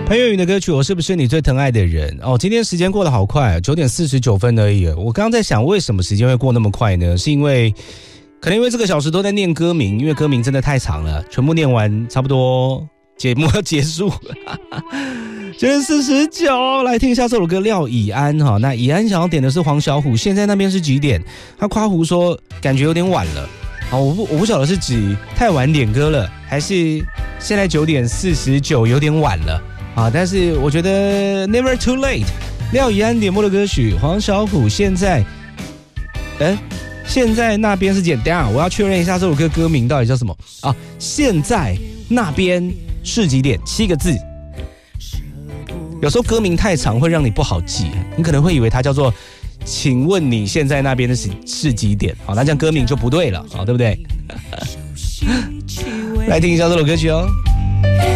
潘越云的歌曲《我是不是你最疼爱的人》哦，今天时间过得好快，9点49分而已。我刚刚在想，为什么时间会过那么快呢？是因为可能因为这个小时都在念歌名，因为歌名真的太长了，全部念完差不多节目要结束。9点49，来听一下这首歌廖以安哈。那以安想要点的是黄小琥，现在那边是几点？他夸胡说感觉有点晚了。好，我不晓得是指太晚点歌了，还是现在9点49有点晚了啊？但是我觉得 Never Too Late， 廖以安点播的歌曲，黄小琥现在那边是等一下我要确认一下这首歌歌名到底叫什么啊？现在那边是几点？7个字。有时候歌名太长会让你不好记，你可能会以为它叫做请问你现在那边的是几点？好，那这样歌名就不对了，好，对不对？来听一下这首歌曲哦。